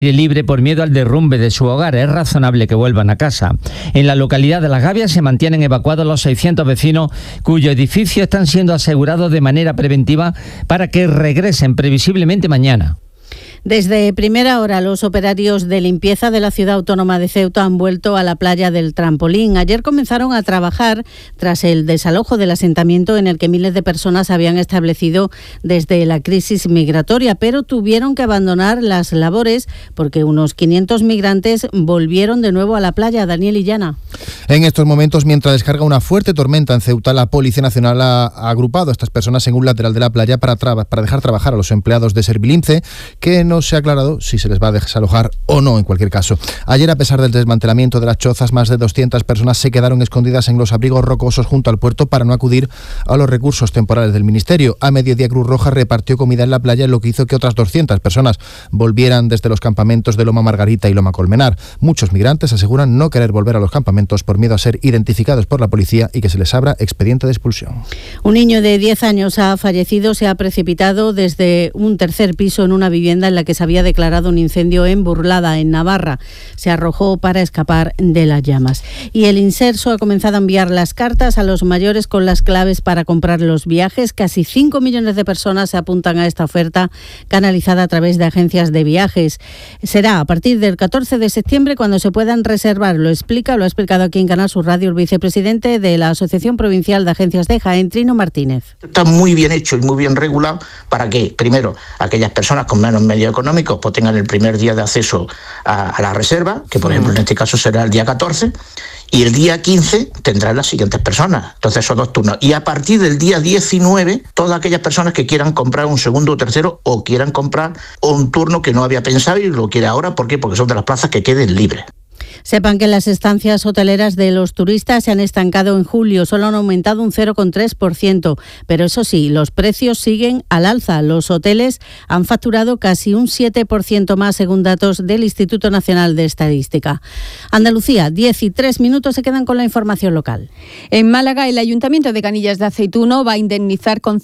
libre por miedo al derrumbe de su hogar. Es razonable que vuelvan a casa. En la localidad de Las Gavias se mantienen evacuados los 600 vecinos cuyo edificio están siendo asegurados de manera preventiva para que regresen previsiblemente mañana. Desde primera hora, los operarios de limpieza de la ciudad autónoma de Ceuta han vuelto a la playa del Trampolín. Ayer comenzaron a trabajar tras el desalojo del asentamiento en el que miles de personas se habían establecido desde la crisis migratoria, pero tuvieron que abandonar las labores porque unos 500 migrantes volvieron de nuevo a la playa. Daniel Illana. En estos momentos, mientras descarga una fuerte tormenta en Ceuta, la Policía Nacional ha agrupado a estas personas en un lateral de la playa para dejar trabajar a los empleados de Servilince, que no se ha aclarado si se les va a desalojar o no en cualquier caso. Ayer, a pesar del desmantelamiento de las chozas, más de 200 personas se quedaron escondidas en los abrigos rocosos junto al puerto para no acudir a los recursos temporales del Ministerio. A mediodía, Cruz Roja repartió comida en la playa, lo que hizo que otras 200 personas volvieran desde los campamentos de Loma Margarita y Loma Colmenar. Muchos migrantes aseguran no querer volver a los campamentos por miedo a ser identificados por la policía y que se les abra expediente de expulsión. Un niño de 10 años ha fallecido, se ha precipitado desde un tercer piso en una vivienda en la que se había declarado un incendio en Burlada, en Navarra. Se arrojó para escapar de las llamas. Y el Inserso ha comenzado a enviar las cartas a los mayores con las claves para comprar los viajes. Casi 5 millones de personas se apuntan a esta oferta canalizada a través de agencias de viajes. Será a partir del 14 de septiembre cuando se puedan reservar. Lo ha explicado aquí en Canal Sur Radio el vicepresidente de la Asociación Provincial de Agencias de Jaén, Trino Martínez. Está muy bien hecho y muy bien regulado para que, primero, aquellas personas con menos medios económicos pues tengan el primer día de acceso a la reserva, que por ejemplo en este caso será el día 14, y el día 15 tendrán las siguientes personas. Entonces son 2 turnos. Y a partir del día 19, todas aquellas personas que quieran comprar un segundo o tercero o quieran comprar un turno que no había pensado y lo quiere ahora. ¿Por qué? Porque son de las plazas que queden libres. Sepan que las estancias hoteleras de los turistas se han estancado en julio, solo han aumentado un 0,3%, pero eso sí, los precios siguen al alza. Los hoteles han facturado casi un 7% más según datos del Instituto Nacional de Estadística. Andalucía, 10 y 3 minutos, se quedan con la información local. En Málaga, el Ayuntamiento de Canillas de Aceituno va a indemnizar con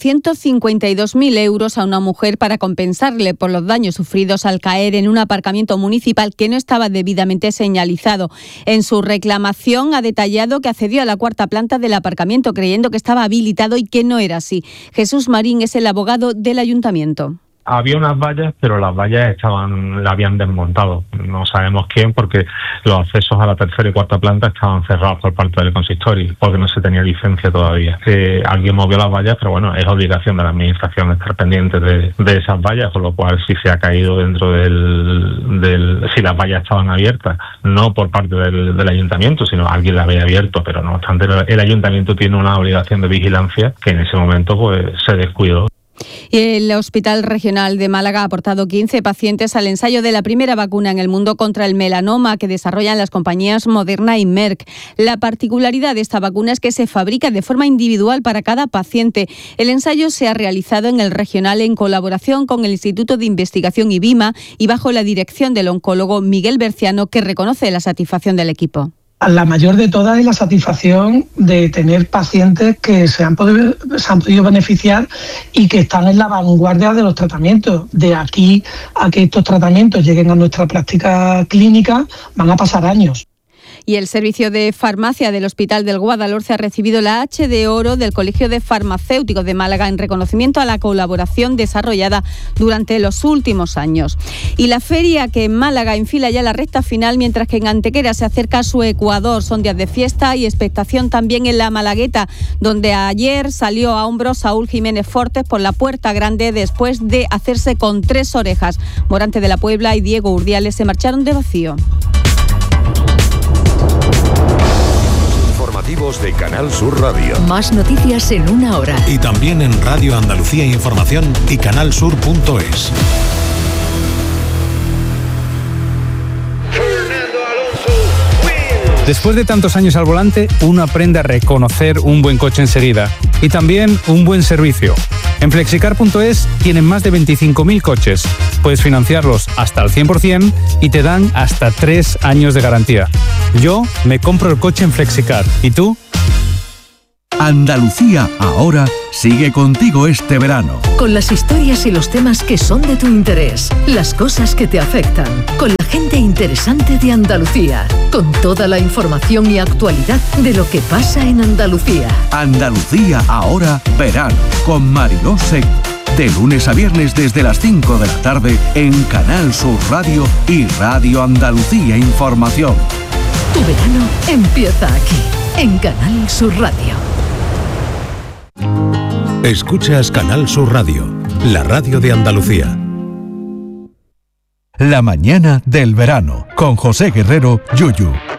152.000 euros a una mujer para compensarle por los daños sufridos al caer en un aparcamiento municipal que no estaba debidamente señalizado. En su reclamación ha detallado que accedió a la 4ª planta del aparcamiento creyendo que estaba habilitado y que no era así. Jesús Marín es el abogado del ayuntamiento. Había unas vallas, pero las vallas la habían desmontado. No sabemos quién, porque los accesos a la 3ª y 4ª planta estaban cerrados por parte del consistorio, porque no se tenía licencia todavía. Alguien movió las vallas, pero bueno, es obligación de la administración estar pendiente de esas vallas, con lo cual si se ha caído dentro si las vallas estaban abiertas, no por parte del ayuntamiento, sino alguien las había abierto, pero no obstante el ayuntamiento tiene una obligación de vigilancia que en ese momento pues se descuidó. Y el Hospital Regional de Málaga ha aportado 15 pacientes al ensayo de la primera vacuna en el mundo contra el melanoma que desarrollan las compañías Moderna y Merck. La particularidad de esta vacuna es que se fabrica de forma individual para cada paciente. El ensayo se ha realizado en el regional en colaboración con el Instituto de Investigación IBIMA y bajo la dirección del oncólogo Miguel Berciano, que reconoce la satisfacción del equipo. La mayor de todas es la satisfacción de tener pacientes que se han podido beneficiar y que están en la vanguardia de los tratamientos. De aquí a que estos tratamientos lleguen a nuestra práctica clínica van a pasar años. Y el servicio de farmacia del Hospital del Guadalhorce ha recibido la H de Oro del Colegio de Farmacéuticos de Málaga en reconocimiento a la colaboración desarrollada durante los últimos años. Y la feria, que en Málaga enfila ya la recta final, mientras que en Antequera se acerca a su Ecuador. Son días de fiesta y expectación también en la Malagueta, donde ayer salió a hombros Saúl Jiménez Fortes por la Puerta Grande después de hacerse con 3 orejas. Morante de la Puebla y Diego Urdiales se marcharon de vacío. Informativos de Canal Sur Radio. Más noticias en una hora. Y también en Radio Andalucía Información y canalsur.es. Después de tantos años al volante, uno aprende a reconocer un buen coche enseguida y también un buen servicio. En Flexicar.es tienen más de 25.000 coches. Puedes financiarlos hasta el 100% y te dan hasta 3 años de garantía. Yo me compro el coche en Flexicar. ¿Y tú? Andalucía Ahora sigue contigo este verano. Con las historias y los temas que son de tu interés, las cosas que te afectan, con la gente interesante de Andalucía, con toda la información y actualidad de lo que pasa en Andalucía. Andalucía Ahora verano, con Mariló Seco. De lunes a viernes desde las 5 de la tarde en Canal Sur Radio y Radio Andalucía Información. Tu verano empieza aquí, en Canal Sur Radio. Escuchas Canal Sur Radio, la radio de Andalucía. La mañana del verano, con José Guerrero, Yuyu.